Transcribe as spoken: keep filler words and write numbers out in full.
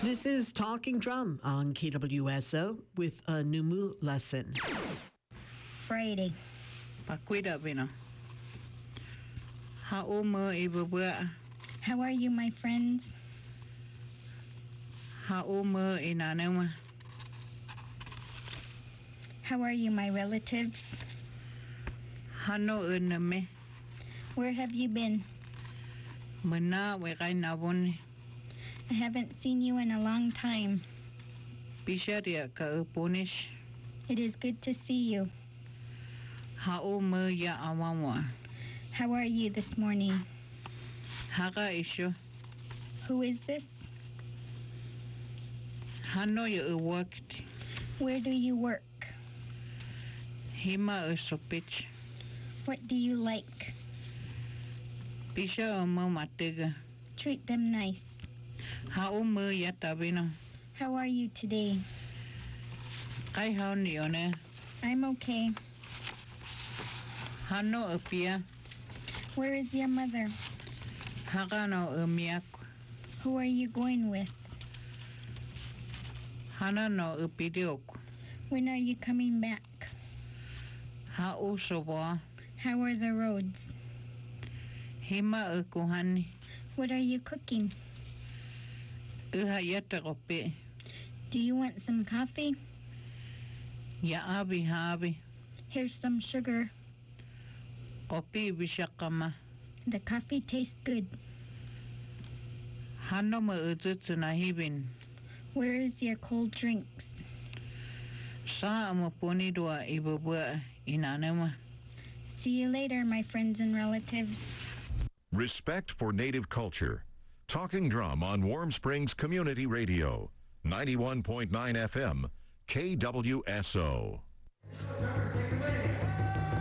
This is Talking Drum on K W S O with a Numu lesson. Friday. Pakwida bino. Hao mo ibubua. How are you, my friends? Hao mo inanema. How are you, my relatives? Hano uname. Where have you been? Muna wekai nabone. I haven't seen you in a long time. Bisharia ka uponish. It is good to see you. Hao mo ya awamwa. How are you this morning? Haga isho. Who is this? Hano ya worked. Where do you work? Hima usopich. What do you like? Bisha mo matega. Treat them nice. Hao mo ya tabino. How are you today? Kai hao nione. I'm okay. Hano upia. Where is your mother? Haga no umiak. Who are you going with? Hana no upidiok. When are you coming back? Hao soba. How are the roads? Hima ukuhani. What are you cooking? Uha yata kopi. Do you want some coffee? Ya abi habi. Here's some sugar. Kopi bishakama. The coffee tastes good. Hano mo ututsu na hibin. Where is your cold drinks? Sa mo punidwa ibubua inanema. See you later, my friends and relatives. Respect for Native culture. Talking Drum on Warm Springs Community Radio. ninety-one point nine F M, K W S O.